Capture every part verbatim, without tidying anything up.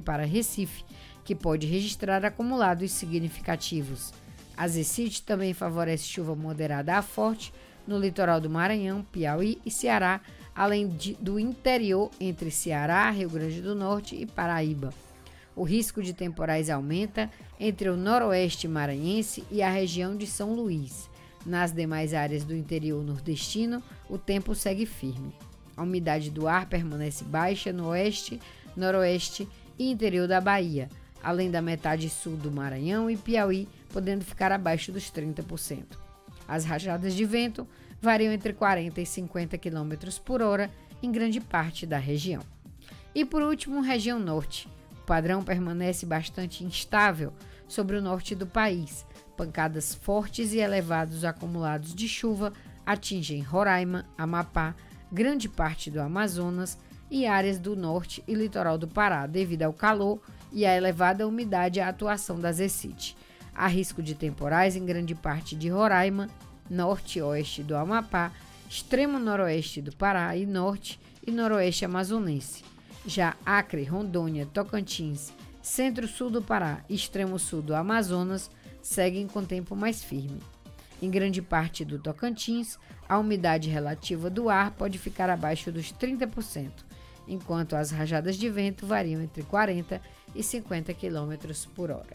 para Recife, que pode registrar acumulados significativos. A Zecit também favorece chuva moderada a forte no litoral do Maranhão, Piauí e Ceará, além de, do interior entre Ceará, Rio Grande do Norte e Paraíba. O risco de temporais aumenta entre o noroeste maranhense e a região de São Luís. Nas demais áreas do interior nordestino, o tempo segue firme. A umidade do ar permanece baixa no oeste, noroeste e interior da Bahia, além da metade sul do Maranhão e Piauí, podendo ficar abaixo dos trinta por cento. As rajadas de vento variam entre quarenta e cinquenta quilômetros por hora em grande parte da região. E por último, região norte. O padrão permanece bastante instável sobre o norte do país. Pancadas fortes e elevados acumulados de chuva atingem Roraima, Amapá, grande parte do Amazonas e áreas do norte e litoral do Pará, devido ao calor e à elevada umidade e à atuação da Zecit. Há risco de temporais em grande parte de Roraima, norte e oeste do Amapá, extremo noroeste do Pará e norte e noroeste amazonense. Já Acre, Rondônia, Tocantins, centro-sul do Pará e extremo sul do Amazonas seguem com tempo mais firme. Em grande parte do Tocantins, a umidade relativa do ar pode ficar abaixo dos trinta por cento, enquanto as rajadas de vento variam entre quarenta e cinquenta quilômetros por hora.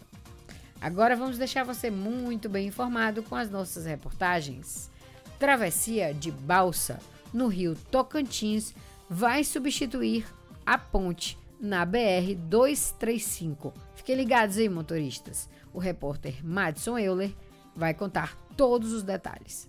Agora vamos deixar você muito bem informado com as nossas reportagens. Travessia de balsa no rio Tocantins vai substituir a ponte na B R duzentos e trinta e cinco. Fiquem ligados aí, motoristas. O repórter Madison Euler vai contar todos os detalhes.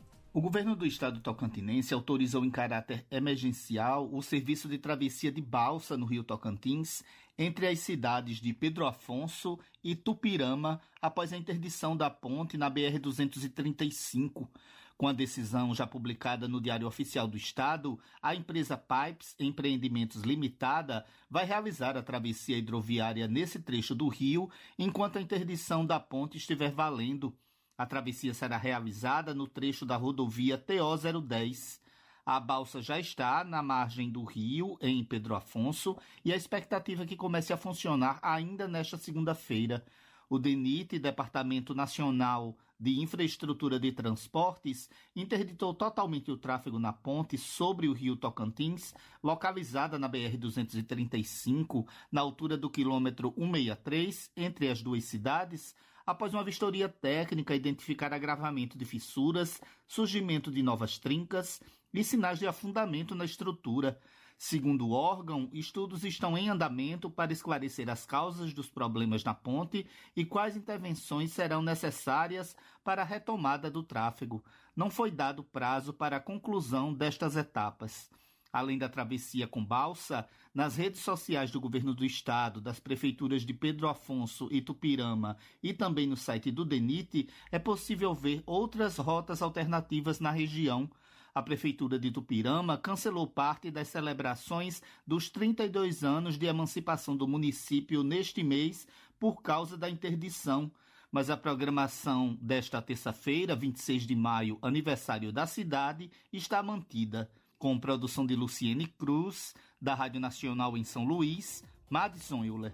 O governo do estado tocantinense autorizou em caráter emergencial o serviço de travessia de balsa no rio Tocantins entre as cidades de Pedro Afonso e Tupirama após a interdição da ponte na B R duzentos e trinta e cinco. Com a decisão já publicada no Diário Oficial do Estado, a empresa Pipes Empreendimentos Limitada vai realizar a travessia hidroviária nesse trecho do rio enquanto a interdição da ponte estiver valendo. A travessia será realizada no trecho da rodovia T O zero dez. A balsa já está na margem do rio, em Pedro Afonso, e a expectativa é que comece a funcionar ainda nesta segunda-feira. O DENIT, Departamento Nacional de Infraestrutura de Transportes, interditou totalmente o tráfego na ponte sobre o rio Tocantins, localizada na B R duzentos e trinta e cinco, na altura do quilômetro cento e sessenta e três, entre as duas cidades, após uma vistoria técnica identificar agravamento de fissuras, surgimento de novas trincas e sinais de afundamento na estrutura. Segundo o órgão, estudos estão em andamento para esclarecer as causas dos problemas na ponte e quais intervenções serão necessárias para a retomada do tráfego. Não foi dado prazo para a conclusão destas etapas. Além da travessia com balsa, nas redes sociais do governo do estado, das prefeituras de Pedro Afonso e Tupirama e também no site do DENIT, é possível ver outras rotas alternativas na região. A prefeitura de Tupirama cancelou parte das celebrações dos trinta e dois anos de emancipação do município neste mês por causa da interdição. Mas a programação desta terça-feira, vinte e seis de maio, aniversário da cidade, está mantida. Com produção de Luciene Cruz, da Rádio Nacional em São Luís, Madison Euler.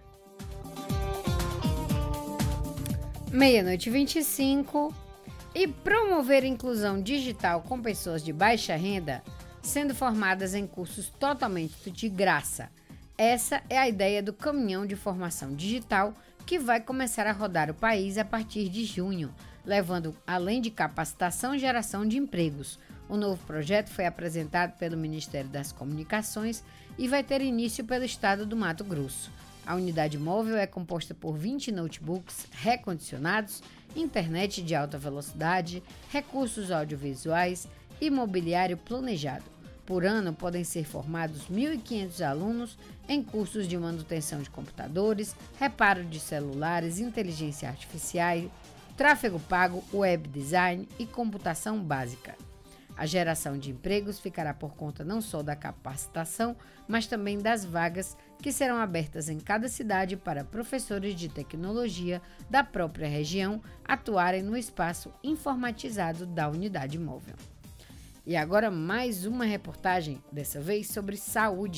Meia-noite e vinte e cinco. E promover inclusão digital com pessoas de baixa renda, sendo formadas em cursos totalmente de graça. Essa é a ideia do Caminhão de Formação Digital, que vai começar a rodar o país a partir de junho, levando, além de capacitação e geração de empregos. O novo projeto foi apresentado pelo Ministério das Comunicações e vai ter início pelo estado do Mato Grosso. A unidade móvel é composta por vinte notebooks recondicionados, internet de alta velocidade, recursos audiovisuais e mobiliário planejado. Por ano, podem ser formados mil e quinhentos alunos em cursos de manutenção de computadores, reparo de celulares, inteligência artificial, tráfego pago, web design e computação básica. A geração de empregos ficará por conta não só da capacitação, mas também das vagas que serão abertas em cada cidade para professores de tecnologia da própria região atuarem no espaço informatizado da unidade móvel. E agora mais uma reportagem, dessa vez sobre saúde.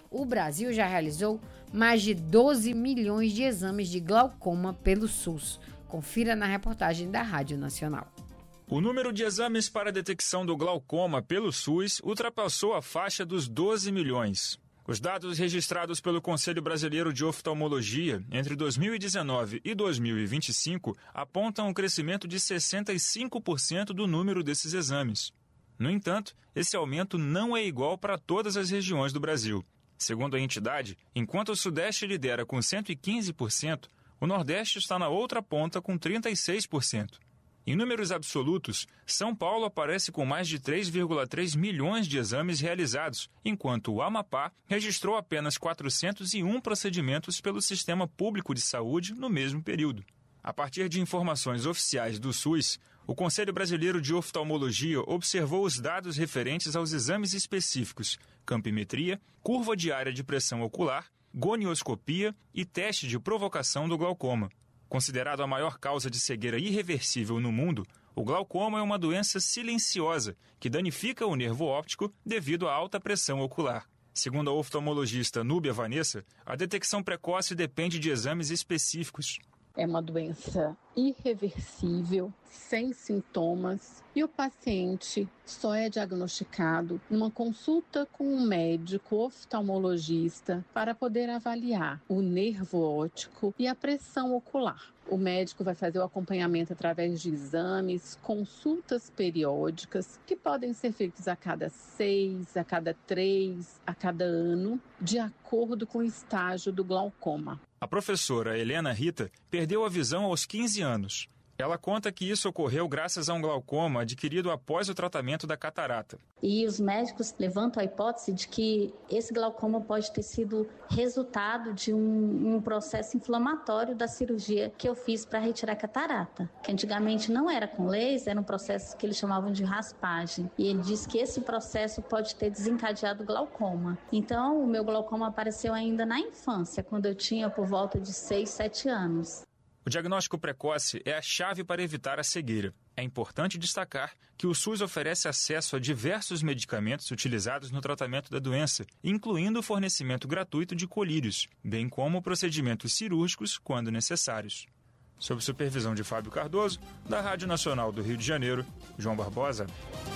o Brasil já realizou mais de doze milhões de exames de glaucoma pelo SUS. Confira na reportagem da Rádio Nacional. O número de exames para a detecção do glaucoma pelo SUS ultrapassou a faixa dos doze milhões. Os dados registrados pelo Conselho Brasileiro de Oftalmologia entre dois mil e dezenove e dois mil e vinte e cinco apontam um crescimento de sessenta e cinco por cento do número desses exames. No entanto, esse aumento não é igual para todas as regiões do Brasil. Segundo a entidade, enquanto o Sudeste lidera com cento e quinze por cento, o Nordeste está na outra ponta com trinta e seis por cento. Em números absolutos, São Paulo aparece com mais de três vírgula três milhões de exames realizados, enquanto o Amapá registrou apenas quatrocentos e um procedimentos pelo Sistema Público de Saúde no mesmo período. A partir de informações oficiais do SUS, o Conselho Brasileiro de Oftalmologia observou os dados referentes aos exames específicos, campimetria, curva diária de pressão ocular, gonioscopia e teste de provocação do glaucoma. Considerado a maior causa de cegueira irreversível no mundo, o glaucoma é uma doença silenciosa que danifica o nervo óptico devido à alta pressão ocular. Segundo a oftalmologista Núbia Vanessa, a detecção precoce depende de exames específicos. É uma doença irreversível, sem sintomas, e o paciente só é diagnosticado numa consulta com um médico oftalmologista para poder avaliar o nervo óptico e a pressão ocular. O médico vai fazer o acompanhamento através de exames, consultas periódicas, que podem ser feitos a cada seis, a cada três, a cada ano, de acordo com o estágio do glaucoma. A professora Helena Rita perdeu a visão aos quinze anos. Ela conta que isso ocorreu graças a um glaucoma adquirido após o tratamento da catarata. E os médicos levantam a hipótese de que esse glaucoma pode ter sido resultado de um, um processo inflamatório da cirurgia que eu fiz para retirar a catarata, que antigamente não era com laser, era um processo que eles chamavam de raspagem. E ele diz que esse processo pode ter desencadeado o glaucoma. Então, o meu glaucoma apareceu ainda na infância, quando eu tinha por volta de seis, sete anos. O diagnóstico precoce é a chave para evitar a cegueira. É importante destacar que o SUS oferece acesso a diversos medicamentos utilizados no tratamento da doença, incluindo o fornecimento gratuito de colírios, bem como procedimentos cirúrgicos quando necessários. Sob supervisão de Fábio Cardoso, da Rádio Nacional do Rio de Janeiro, João Barbosa.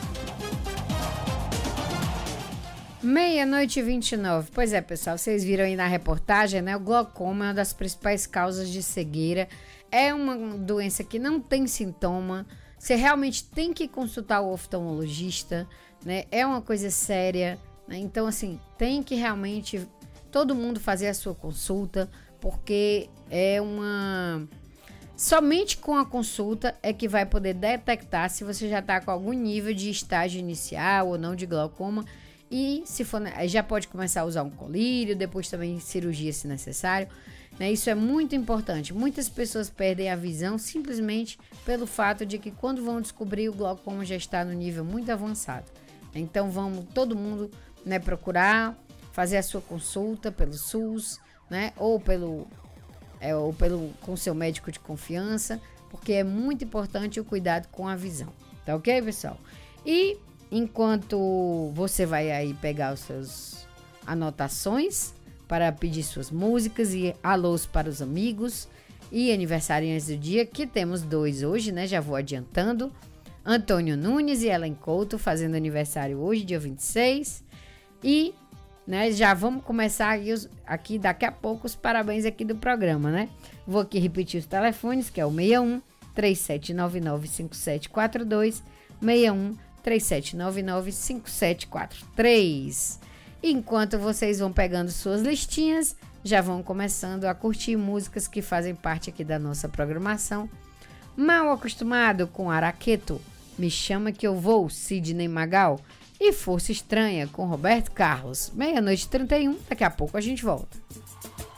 Meia-noite e vinte e nove. Pois é, pessoal, vocês viram aí na reportagem, né? O glaucoma é uma das principais causas de cegueira. É uma doença que não tem sintoma. Você realmente tem que consultar o oftalmologista, né? É uma coisa séria, né? Então, assim, tem que realmente todo mundo fazer a sua consulta, porque é uma... Somente com a consulta é que vai poder detectar se você já está com algum nível de estágio inicial ou não de glaucoma. E se for, já pode começar a usar um colírio, depois também cirurgia se necessário, né? Isso é muito importante. Muitas pessoas perdem a visão simplesmente pelo fato de que quando vão descobrir o glaucoma já está no nível muito avançado. Então vamos todo mundo, né, procurar fazer a sua consulta pelo SUS, né, ou pelo, é, ou pelo com seu médico de confiança, porque é muito importante o cuidado com a visão. Tá ok, pessoal? E enquanto você vai aí pegar os seus anotações para pedir suas músicas e alôs para os amigos e aniversariantes do dia, que temos dois hoje, né? Já vou adiantando. Antônio Nunes e Ellen Couto fazendo aniversário hoje, dia vinte e seis. E, né, já vamos começar aqui, os, aqui daqui a pouco os parabéns aqui do programa, né? Vou aqui repetir os telefones, que é o seis um, três sete nove nove, cinco sete quatro dois, seis um, três sete nove nove, cinco sete quatro três. Enquanto vocês vão pegando suas listinhas, já vão começando a curtir músicas que fazem parte aqui da nossa programação. Mal Acostumado com Araqueto, Me Chama Que Eu Vou, Sidney Magal, e Força Estranha com Roberto Carlos. Meia-noite e trinta e um, daqui a pouco a gente volta.